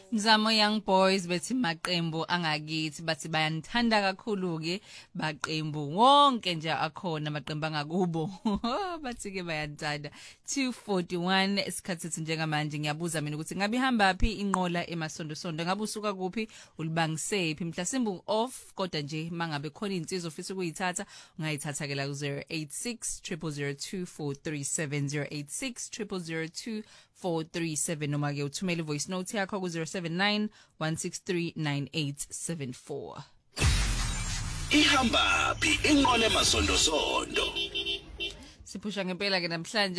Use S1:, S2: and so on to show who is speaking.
S1: Mzamo Young Boys bethi maqembu angakithi bathi bayanithanda kakhulu ke baqembu wonke nje akhona maqembu angakubo bathi ke bayanithanda 241 isikhathi sithi njengamanje ngiyabuza mina ukuthi ngabe ihamba phi inqola emasonto ngabe usuka kuphi ulibangisephi mhlasimbu off kodwa nje mangabe khona insizwa ofisa ukuyithatha ungayithatha ke la ku 086 0002437 086 0002437 noma ke uthumele voice note yakho ku 0791639874
S2: ihamba phi inqola emasonto
S1: siphusha ngempela ke namhlanje